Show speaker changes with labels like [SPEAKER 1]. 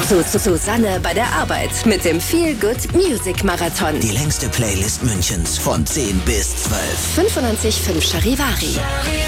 [SPEAKER 1] Susanne bei der Arbeit mit dem Feel Good Music Marathon.
[SPEAKER 2] Die längste Playlist Münchens von 10 bis 12.
[SPEAKER 1] 95.5 Charivari.